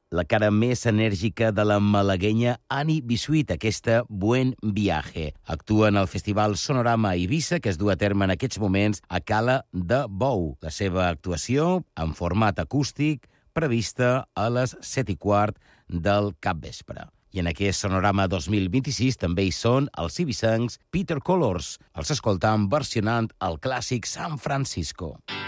la cara més enèrgica de la malaguenya Annie Bisuit, aquesta Buen Viaje. Actua en el Festival Sonorama Eivissa, que es du a terme en aquests moments a Cala de Bou. La seva actuació, en format acústic, prevista a les 7:15 del capvespre. I en aquest Sonorama 2026 també hi són els eivissencs Peter Colors. Els escoltam versionant el clàssic San Francisco.